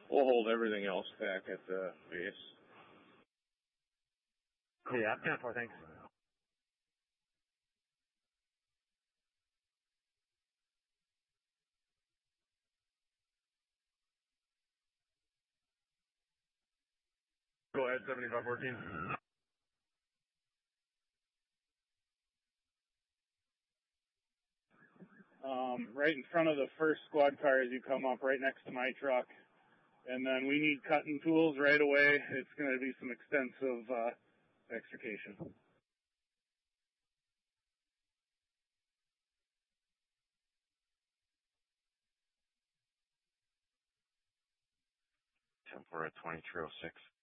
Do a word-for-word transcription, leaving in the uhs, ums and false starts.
We'll hold everything else back at the base. Yeah, ten four, thanks. Go ahead, seventy-five fourteen. Um, right in front of the first squad car as you come up, right next to my truck. And then we need cutting tools right away. It's going to be some extensive uh, extrication. ten four at twenty-three oh six.